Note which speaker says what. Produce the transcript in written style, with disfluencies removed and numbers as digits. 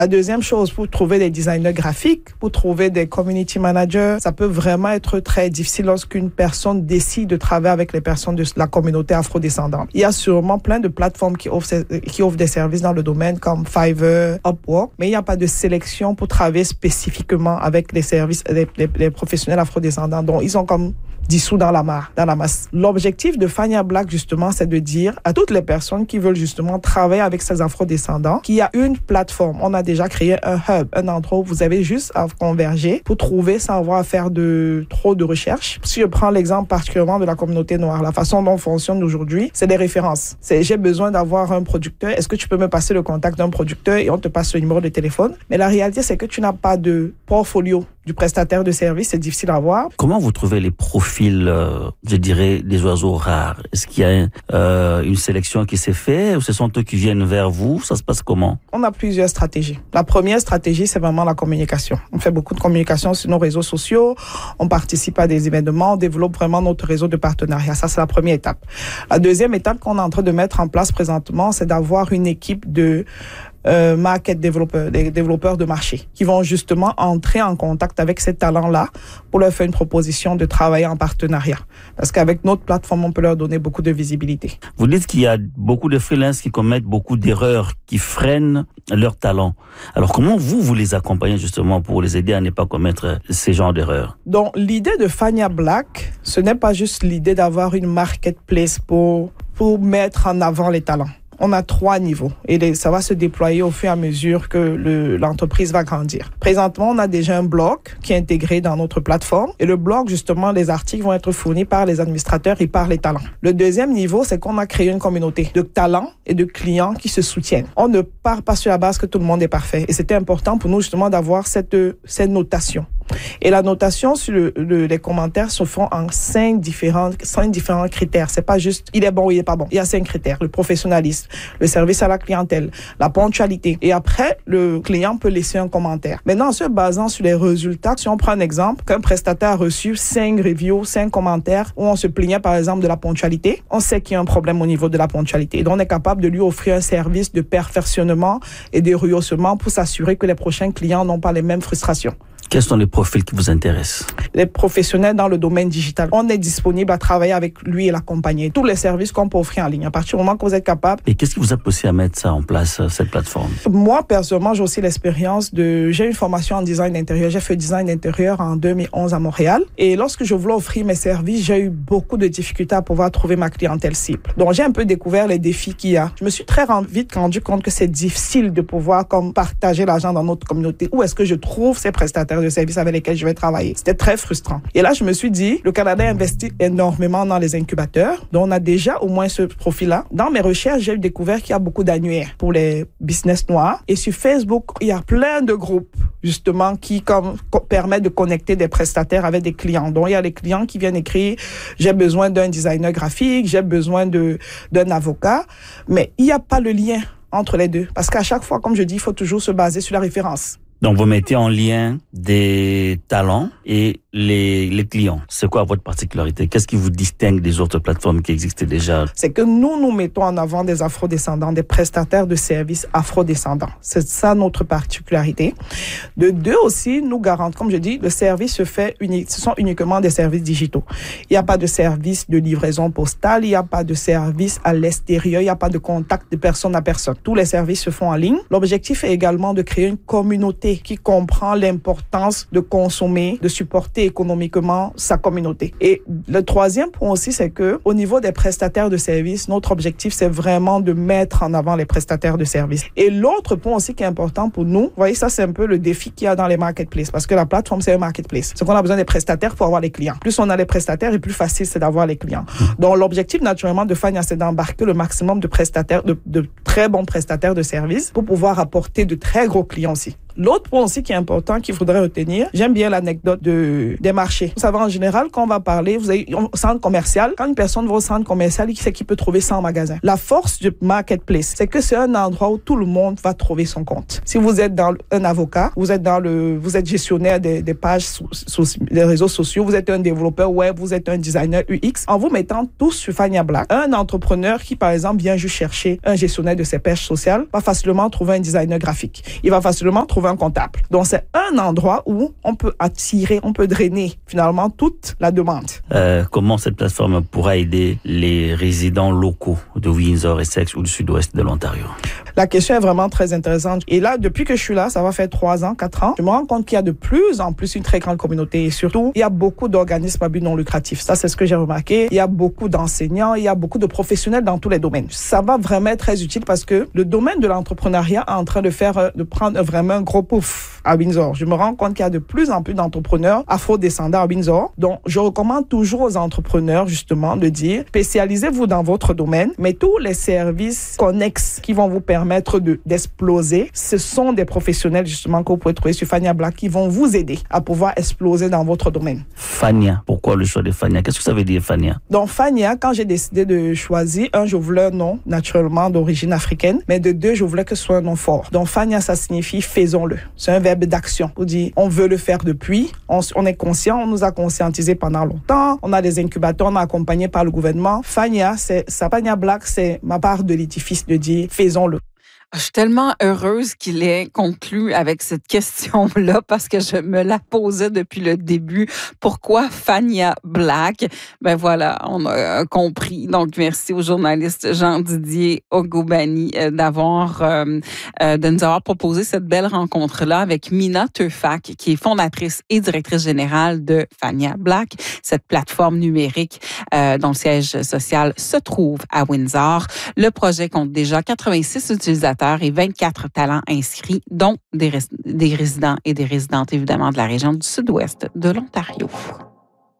Speaker 1: La deuxième chose, pour trouver des designers graphiques, pour trouver des community managers, ça peut vraiment être très difficile lorsqu'une personne décide de travailler avec les personnes de la communauté afrodescendante. Il y a sûrement plein de plateformes qui offrent des services dans le domaine comme Fiverr, Upwork, mais il n'y a pas de sélection pour travailler spécifiquement avec les services, les professionnels afrodescendants. Donc, ils sont comme dissous dans la masse. L'objectif de Fania Black, justement, c'est de dire à toutes les personnes qui veulent justement travailler avec ces afrodescendants qu'il y a une plateforme. On a déjà créé un hub, un endroit où vous avez juste à converger pour trouver sans avoir à faire trop de recherches. Si je prends l'exemple particulièrement de la communauté noire, la façon dont on fonctionne aujourd'hui, c'est des références. J'ai besoin d'avoir un producteur. Est-ce que tu peux me passer le contact d'un producteur et on te passe le numéro de téléphone? Mais la réalité, c'est que tu n'as pas de portfolio du prestataire de service, c'est difficile à voir.
Speaker 2: Comment vous trouvez les profils, je dirais, des oiseaux rares? Est-ce qu'il y a une sélection qui s'est faite ou ce sont eux qui viennent vers vous? Ça se passe comment?
Speaker 1: On a plusieurs stratégies. La première stratégie, c'est vraiment la communication. On fait beaucoup de communication sur nos réseaux sociaux, on participe à des événements, on développe vraiment notre réseau de partenariat. Ça, c'est la première étape. La deuxième étape qu'on est en train de mettre en place présentement, c'est d'avoir une équipe de market développeurs, des développeurs de marché qui vont justement entrer en contact avec ces talents-là pour leur faire une proposition de travailler en partenariat. Parce qu'avec notre plateforme, on peut leur donner beaucoup de visibilité.
Speaker 2: Vous dites qu'il y a beaucoup de freelances qui commettent beaucoup d'erreurs, qui freinent leur talent. Alors comment vous les accompagnez justement pour les aider à ne pas commettre ces genres d'erreurs?
Speaker 1: Donc l'idée de Fania Black, ce n'est pas juste l'idée d'avoir une marketplace pour mettre en avant les talents. On a 3 niveaux et ça va se déployer au fur et à mesure que l'entreprise va grandir. Présentement, on a déjà un blog qui est intégré dans notre plateforme et le blog, justement, les articles vont être fournis par les administrateurs et par les talents. Le deuxième niveau, c'est qu'on a créé une communauté de talents et de clients qui se soutiennent. On ne part pas sur la base que tout le monde est parfait et c'était important pour nous justement d'avoir cette notation. Et la notation sur les commentaires se font en 5 différents critères. C'est pas juste il est bon ou il est pas bon. Il y a 5 critères. Le professionnalisme, le service à la clientèle, la ponctualité. Et après, le client peut laisser un commentaire. Maintenant, en se basant sur les résultats, si on prend un exemple, qu'un prestataire a reçu 5 reviews, 5 commentaires où on se plaignait par exemple de la ponctualité, on sait qu'il y a un problème au niveau de la ponctualité. Donc, on est capable de lui offrir un service de perfectionnement et de rehaussement pour s'assurer que les prochains clients n'ont pas les mêmes frustrations.
Speaker 2: Quels sont les profils qui vous intéressent?
Speaker 1: Les professionnels dans le domaine digital. On est disponible à travailler avec lui et l'accompagner. Tous les services qu'on peut offrir en ligne. À partir du moment que vous êtes capable.
Speaker 2: Et qu'est-ce qui vous a poussé à mettre ça en place, cette plateforme?
Speaker 1: Moi, personnellement, j'ai aussi l'expérience j'ai une formation en design d'intérieur. J'ai fait design d'intérieur en 2011 à Montréal. Et lorsque je voulais offrir mes services, j'ai eu beaucoup de difficultés à pouvoir trouver ma clientèle cible. Donc, j'ai un peu découvert les défis qu'il y a. Je me suis très vite rendu compte que c'est difficile de pouvoir partager l'argent dans notre communauté. Où est-ce que je trouve ces prestataires de services avec lesquels je vais travailler? C'était très frustrant. Et là, je me suis dit, le Canada investit énormément dans les incubateurs. Donc, on a déjà au moins ce profil-là. Dans mes recherches, j'ai découvert qu'il y a beaucoup d'annuaires pour les business noirs. Et sur Facebook, il y a plein de groupes, justement, qui permettent de connecter des prestataires avec des clients. Donc, il y a les clients qui viennent écrire, j'ai besoin d'un designer graphique, j'ai besoin d'un avocat. Mais il n'y a pas le lien entre les deux. Parce qu'à chaque fois, comme je dis, il faut toujours se baser sur la référence.
Speaker 2: Donc, vous mettez en lien des talents et les clients. C'est quoi votre particularité? Qu'est-ce qui vous distingue des autres plateformes qui existent déjà?
Speaker 1: C'est que nous mettons en avant des afrodescendants, des prestataires de services afrodescendants. C'est ça notre particularité. De 2 aussi, nous garantissons, comme je dis, le service ce sont uniquement des services digitaux. Il n'y a pas de service de livraison postale, il n'y a pas de service à l'extérieur, il n'y a pas de contact de personne à personne. Tous les services se font en ligne. L'objectif est également de créer une communauté qui comprend l'importance de consommer, de supporter économiquement sa communauté. Et le troisième point aussi, c'est que au niveau des prestataires de services, notre objectif, c'est vraiment de mettre en avant les prestataires de services. Et l'autre point aussi qui est important pour nous, vous voyez, ça, c'est un peu le défi qu'il y a dans les marketplaces, parce que la plateforme, c'est un marketplace. C'est qu'on a besoin des prestataires pour avoir les clients. Plus on a les prestataires, et plus facile c'est d'avoir les clients. Donc, l'objectif, naturellement, de Fania, c'est d'embarquer le maximum de prestataires, de très bons prestataires de services pour pouvoir apporter de très gros clients aussi. L'autre point aussi qui est important qu'il faudrait retenir, j'aime bien l'anecdote des marchés. Vous savez, en général, quand on va parler, vous avez un centre commercial. Quand une personne va au centre commercial, il sait qu'il peut trouver 100 magasins. La force du marketplace, c'est que c'est un endroit où tout le monde va trouver son compte. Si vous êtes un avocat, vous êtes gestionnaire des pages des réseaux sociaux, vous êtes un développeur web, vous êtes un designer UX, en vous mettant tous sur Fania Black, un entrepreneur qui, par exemple, vient juste chercher un gestionnaire de ses pages sociales, va facilement trouver un designer graphique. Il va facilement trouver un comptable. Donc, c'est un endroit où on peut drainer finalement toute la demande.
Speaker 2: Comment cette plateforme pourra aider les résidents locaux de Windsor, Essex ou du sud-ouest de l'Ontario?
Speaker 1: La question est vraiment très intéressante. Et là, depuis que je suis là, ça va faire 3 ans, 4 ans, je me rends compte qu'il y a de plus en plus une très grande communauté. Et surtout, il y a beaucoup d'organismes à but non lucratif. Ça, c'est ce que j'ai remarqué. Il y a beaucoup d'enseignants, il y a beaucoup de professionnels dans tous les domaines. Ça va vraiment être très utile parce que le domaine de l'entrepreneuriat est en train de prendre vraiment un gros pouf à Windsor. Je me rends compte qu'il y a de plus en plus d'entrepreneurs afro-descendants à Windsor. Donc, je recommande toujours aux entrepreneurs, justement, de dire, spécialisez-vous dans votre domaine, mais tous les services connexes qui vont vous permettre d'exploser, ce sont des professionnels, justement, que vous pouvez trouver sur Fania Black qui vont vous aider à pouvoir exploser dans votre domaine.
Speaker 2: Fania, pourquoi le choix de Fania? Qu'est-ce que ça veut dire, Fania?
Speaker 1: Donc, Fania, quand j'ai décidé de choisir, je voulais un nom, naturellement, d'origine africaine, mais de deux, je voulais que ce soit un nom fort. Donc, Fania, ça signifie faisons-le. C'est un verbe d'action. On dit, on veut le faire depuis, on est conscient, on nous a conscientisés pendant longtemps, on a des incubateurs, on est accompagné par le gouvernement. Fania Black, c'est ma part de l'édifice de dire, faisons-le.
Speaker 3: Je suis tellement heureuse qu'il ait conclu avec cette question-là parce que je me la posais depuis le début. Pourquoi Fania Black? Ben voilà, on a compris. Donc, merci au journaliste Jean-Didier Ogobani de nous avoir proposé cette belle rencontre-là avec Mina Teufak, qui est fondatrice et directrice générale de Fania Black, cette plateforme numérique dont le siège social se trouve à Windsor. Le projet compte déjà 86 utilisateurs et 24 talents inscrits, dont des résidents et des résidentes, évidemment, de la région du sud-ouest de l'Ontario.